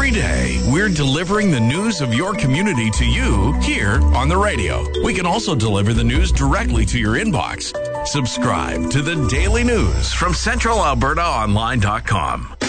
Every day, we're delivering the news of your community to you here on the radio. We can also deliver the news directly to your inbox. Subscribe to the Daily News from CentralAlbertaOnline.com.